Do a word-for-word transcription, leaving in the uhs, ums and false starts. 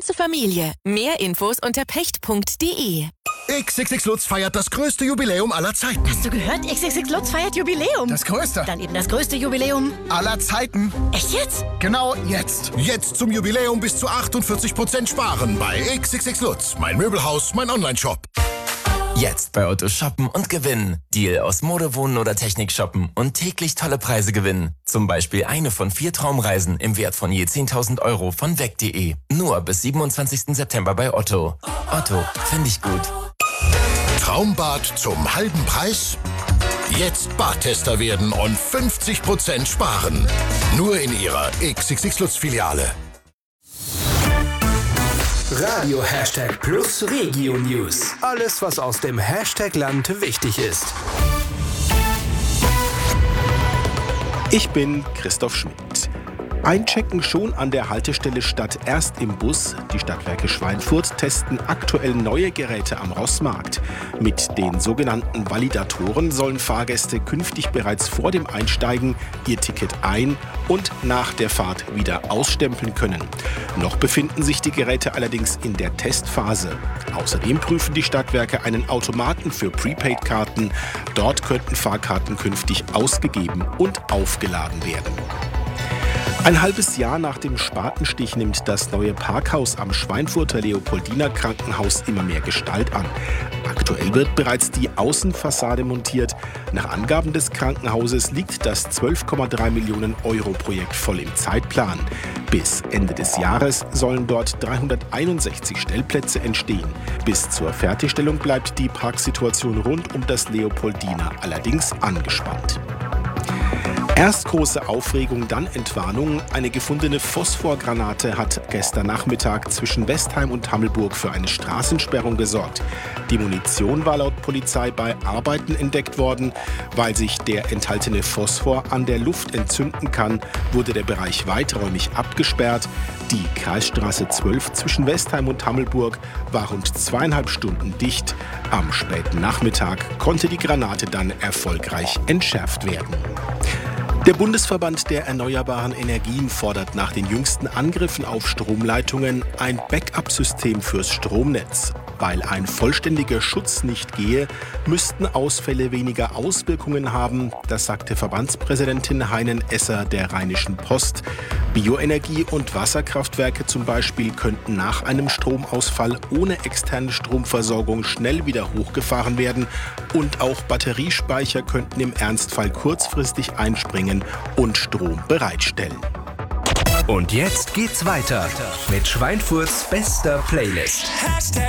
ganze Familie. Mehr Infos unter pecht punkt de. X X X Lutz feiert das größte Jubiläum aller Zeiten. Hast du gehört? X X X Lutz feiert Jubiläum. Das größte? Dann eben das größte Jubiläum aller Zeiten. Echt jetzt? Genau jetzt. Jetzt zum Jubiläum bis zu achtundvierzig Prozent sparen bei X X X Lutz. Mein Möbelhaus, mein Onlineshop. Jetzt bei Otto shoppen und gewinnen. Deal aus Mode, Wohnen oder Technik shoppen und täglich tolle Preise gewinnen. Zum Beispiel eine von vier Traumreisen im Wert von je zehntausend Euro von weg punkt de. Nur bis siebenundzwanzigsten September bei Otto. Otto, finde ich gut. Traumbad zum halben Preis? Jetzt Badtester werden und fünfzig Prozent sparen. Nur in Ihrer X X X Lutz Filiale. Radio Hashtag Plus Regio News. Alles, was aus dem Hashtag-Land wichtig ist. Ich bin Christoph Schmidt. Einchecken schon an der Haltestelle statt erst im Bus. Die Stadtwerke Schweinfurt testen aktuell neue Geräte am Rossmarkt. Mit den sogenannten Validatoren sollen Fahrgäste künftig bereits vor dem Einsteigen ihr Ticket ein- und nach der Fahrt wieder ausstempeln können. Noch befinden sich die Geräte allerdings in der Testphase. Außerdem prüfen die Stadtwerke einen Automaten für Prepaid-Karten. Dort könnten Fahrkarten künftig ausgegeben und aufgeladen werden. Ein halbes Jahr nach dem Spatenstich nimmt das neue Parkhaus am Schweinfurter Leopoldiner Krankenhaus immer mehr Gestalt an. Aktuell wird bereits die Außenfassade montiert. Nach Angaben des Krankenhauses liegt das zwölf Komma drei Millionen Euro Projekt voll im Zeitplan. Bis Ende des Jahres sollen dort dreihunderteinundsechzig Stellplätze entstehen. Bis zur Fertigstellung bleibt die Parksituation rund um das Leopoldiner allerdings angespannt. Erst große Aufregung, dann Entwarnung. Eine gefundene Phosphorgranate hat gestern Nachmittag zwischen Westheim und Hammelburg für eine Straßensperrung gesorgt. Die Munition war laut Polizei bei Arbeiten entdeckt worden. Weil sich der enthaltene Phosphor an der Luft entzünden kann, wurde der Bereich weiträumig abgesperrt. Die Kreisstraße zwölf zwischen Westheim und Hammelburg war rund zweieinhalb Stunden dicht. Am späten Nachmittag konnte die Granate dann erfolgreich entschärft werden. Der Bundesverband der erneuerbaren Energien fordert nach den jüngsten Angriffen auf Stromleitungen ein Backup-System fürs Stromnetz. Weil ein vollständiger Schutz nicht gehe, müssten Ausfälle weniger Auswirkungen haben, das sagte Verbandspräsidentin Heinen Esser der Rheinischen Post. Bioenergie- und Wasserkraftwerke zum Beispiel könnten nach einem Stromausfall ohne externe Stromversorgung schnell wieder hochgefahren werden und auch Batteriespeicher könnten im Ernstfall kurzfristig einspringen und Strom bereitstellen. Und jetzt geht's weiter mit Schweinfurts bester Playlist.